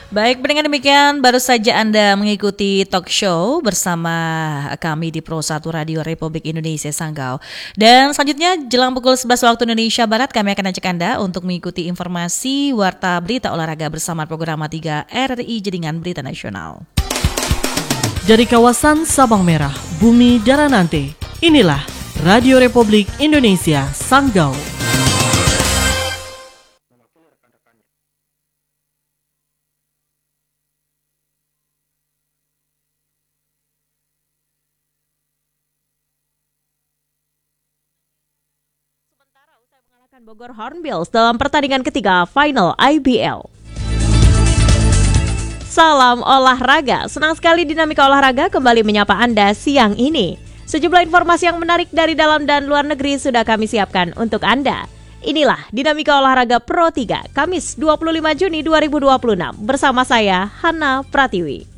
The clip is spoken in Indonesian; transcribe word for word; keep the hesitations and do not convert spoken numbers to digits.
Baik, dengan demikian baru saja Anda mengikuti talk show bersama kami di Pro satu Radio Republik Indonesia Sanggau. Dan selanjutnya jelang pukul sebelas waktu Indonesia Barat kami akan ajak Anda untuk mengikuti informasi Warta Berita Olahraga bersama program tiga R R I Jaringan Berita Nasional. Dari kawasan Sabang Merah, Bumi Daranante, inilah Radio Republik Indonesia Sanggau. Bogor Hornbills dalam pertandingan ketiga final I B L. Salam olahraga, senang sekali Dinamika Olahraga kembali menyapa Anda siang ini. Sejumlah informasi yang menarik dari dalam dan luar negeri sudah kami siapkan untuk Anda. Inilah Dinamika Olahraga Pro tiga, Kamis dua puluh lima Juni dua ribu dua puluh enam bersama saya Hana Pratiwi.